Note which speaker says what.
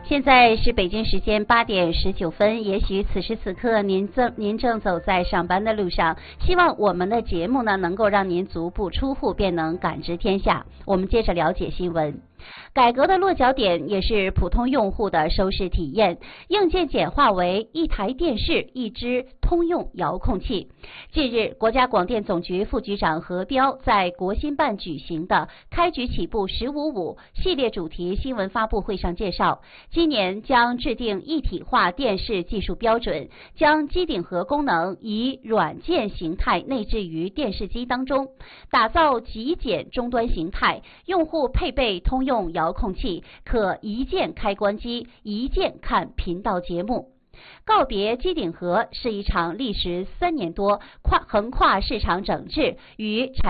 Speaker 1: 现在是北京时间8点19分，也许此时此刻您正走在上班的路上，希望我们的节目呢能够让您足不出户便能感知天下。我们接着了解新闻。改革的落脚点也是普通用户的收视体验，硬件简化为一台电视一支通用遥控器。近日，国家广电总局副局长何彪在国新办举行的开局起步“15.5”系列主题新闻发布会上介绍，今年将制定一体化电视技术标准，将机顶盒功能以软件形态内置于电视机当中，打造极简终端形态，用户配备通用遥控器，可一键开关机，一键看频道节目。告别机顶盒是一场历时3年多横跨市场整治与产